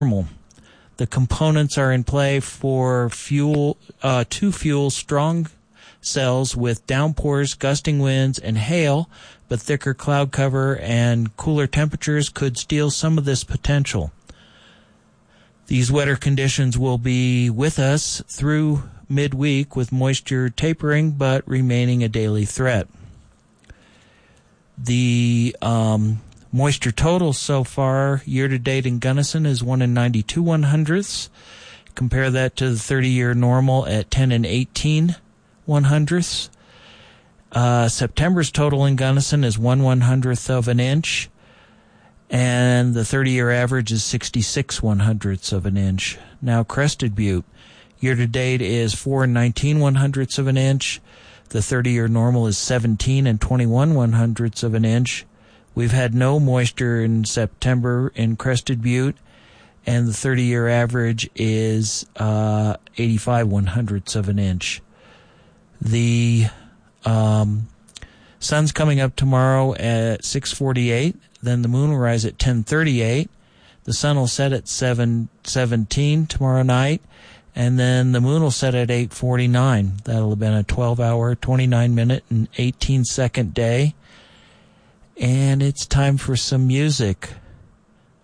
normal. The components are in play for to fuel strong cells with downpours, gusting winds, and hail, but thicker cloud cover and cooler temperatures could steal some of this potential. These wetter conditions will be with us through midweek, with moisture tapering but remaining a daily threat. The moisture total so far year-to-date in Gunnison is 1 in 92 100ths. Compare that to the 30-year normal at 10 in 18 100ths. September's total in Gunnison is 1/100th of an inch, and the 30-year average is 66 100ths of an inch. Now Crested Butte, year-to-date is 4 and 19 100ths of an inch. The 30-year normal is 17 and 21 100ths of an inch. We've had no moisture in September in Crested Butte, and the 30-year average is 85 100ths of an inch. The sun's coming up tomorrow at 6:48. Then the moon will rise at 10:38. The sun will set at 7:17 tomorrow night, and then the moon will set at 8:49. That'll have been a 12-hour, 29-minute, and 18-second day. And it's time for some music.